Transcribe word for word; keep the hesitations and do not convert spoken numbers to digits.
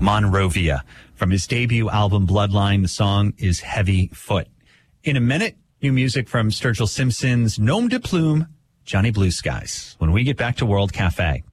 Monrovia. From his debut album, Bloodline, the song is Heavy Foot. In a minute, new music from Sturgill Simpson's Nom de Plume, Johnny Blue Skies, when we get back to World Cafe.